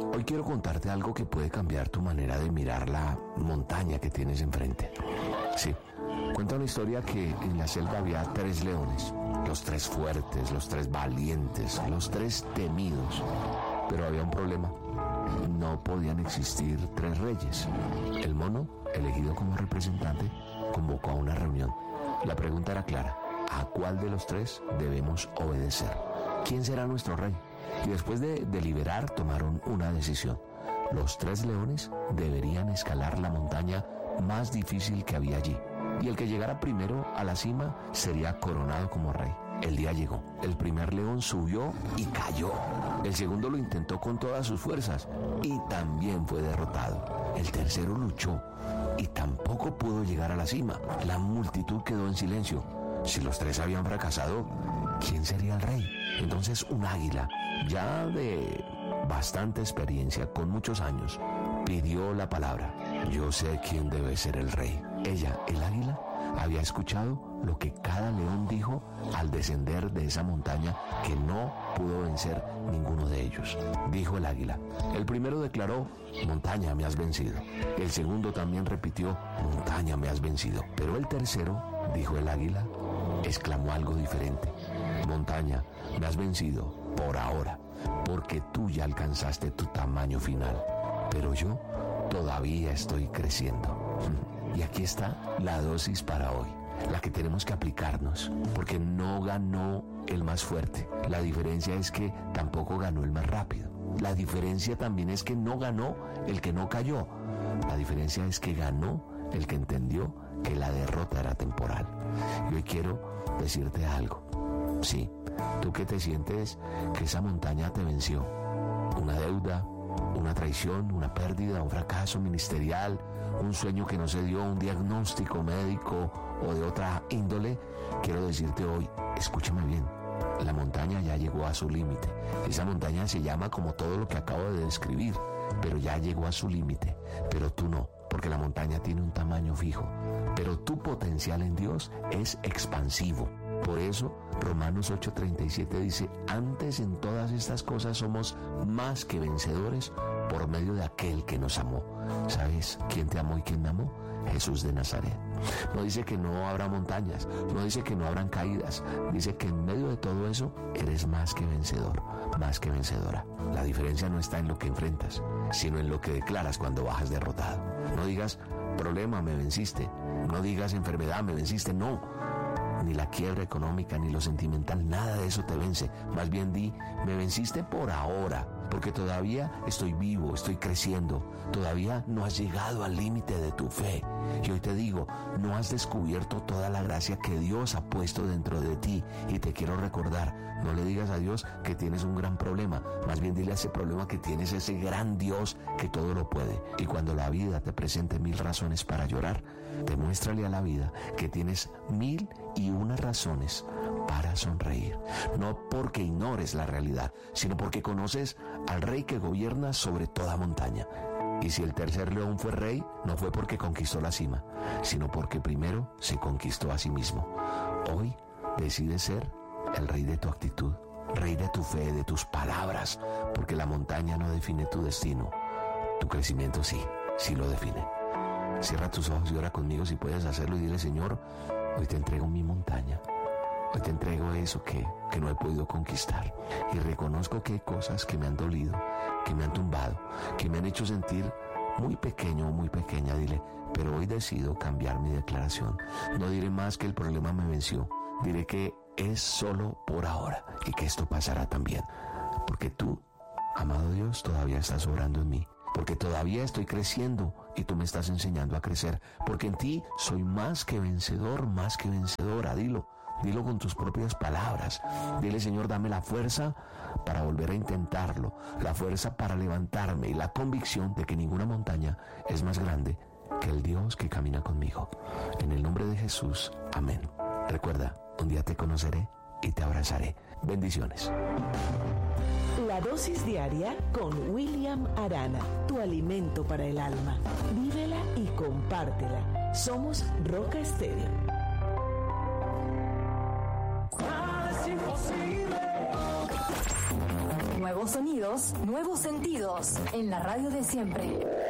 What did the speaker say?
Hoy quiero contarte algo que puede cambiar tu manera de mirar la montaña que tienes enfrente. Sí, cuenta una historia que en la selva había 3 leones, los 3 fuertes, los 3 valientes, los 3 temidos. Pero había un problema, no podían existir 3 reyes. El mono, elegido como representante, convocó a una reunión. La pregunta era clara: ¿a cuál de los 3 debemos obedecer? ¿Quién será nuestro rey? Y después de deliberar, tomaron una decisión. Los 3 leones deberían escalar la montaña más difícil que había allí, y el que llegara primero a la cima sería coronado como rey. El día llegó. El primer león subió y cayó. El segundo lo intentó con todas sus fuerzas y también fue derrotado. El tercero luchó y tampoco pudo llegar a la cima. La multitud quedó en silencio. Si los 3 habían fracasado, ¿quién sería el rey? Entonces un águila, ya de bastante experiencia, con muchos años, pidió la palabra. Yo sé quién debe ser el rey. Ella, el águila, había escuchado lo que cada león dijo al descender de esa montaña que no pudo vencer ninguno de ellos. Dijo el águila. El primero declaró: montaña, me has vencido. El segundo también repitió: montaña, me has vencido. Pero el tercero, dijo el águila, exclamó algo diferente: montaña, me has vencido por ahora, porque tú ya alcanzaste tu tamaño final, pero yo todavía estoy creciendo. Y aquí está la dosis para hoy, la que tenemos que aplicarnos, porque no ganó el más fuerte. La diferencia es que tampoco ganó el más rápido. La diferencia también es que no ganó el que no cayó. La diferencia es que ganó el que entendió que la derrota era temporal. Y hoy quiero decirte algo. Sí, tú que te sientes que esa montaña te venció, una deuda, una traición, una pérdida, un fracaso ministerial, un sueño que no se dio, un diagnóstico médico o de otra índole, quiero decirte hoy, escúchame bien, la montaña ya llegó a su límite. Esa montaña se llama como todo lo que acabo de describir, pero ya llegó a su límite, pero tú no, porque la montaña tiene un tamaño fijo, pero tu potencial en Dios es expansivo. Por eso, Romanos 8:37 dice: antes en todas estas cosas somos más que vencedores por medio de aquel que nos amó. ¿Sabes quién te amó y quién me amó? Jesús de Nazaret. No dice que no habrá montañas, no dice que no habrán caídas, dice que en medio de todo eso eres más que vencedor, más que vencedora. La diferencia no está en lo que enfrentas, sino en lo que declaras cuando bajas derrotado. No digas: problema, me venciste. No digas: enfermedad, me venciste. No. Ni la quiebra económica, ni lo sentimental, nada de eso te vence. Más bien di: me venciste por ahora, porque todavía estoy vivo, estoy creciendo, todavía no has llegado al límite de tu fe. Y hoy te digo, no has descubierto toda la gracia que Dios ha puesto dentro de ti. Y te quiero recordar, no le digas a Dios que tienes un gran problema, más bien dile a ese problema que tienes ese gran Dios que todo lo puede. Y cuando la vida te presente 1000 razones para llorar, demuéstrale a la vida que tienes 1001 razones para sonreír. No porque ignores la realidad, sino porque conoces al Rey que gobierna sobre toda montaña. Y si el tercer león fue rey, no fue porque conquistó la cima, sino porque primero se conquistó a sí mismo. Hoy decides ser el rey de tu actitud, rey de tu fe, de tus palabras, porque la montaña no define tu destino. Tu crecimiento sí lo define. Cierra tus ojos y ora conmigo si puedes hacerlo y dile: Señor, hoy te entrego mi montaña. Hoy te entrego eso que no he podido conquistar. Y reconozco que hay cosas que me han dolido, que me han tumbado, que me han hecho sentir muy pequeño o muy pequeña. Dile: pero hoy decido cambiar mi declaración. No diré más que el problema me venció. Diré que es solo por ahora y que esto pasará también. Porque tú, amado Dios, todavía estás obrando en mí. Porque todavía estoy creciendo y tú me estás enseñando a crecer. Porque en ti soy más que vencedor, más que vencedora. Dilo con tus propias palabras. Dile: Señor, dame la fuerza para volver a intentarlo, la fuerza para levantarme y la convicción de que ninguna montaña es más grande que el Dios que camina conmigo. En el nombre de Jesús, amén. Recuerda, un día te conoceré y te abrazaré. Bendiciones. La dosis diaria con William Arana, tu alimento para el alma. Vívela y compártela. Somos Roca Estéreo. Nuevos sonidos, nuevos sentidos, en la radio de siempre.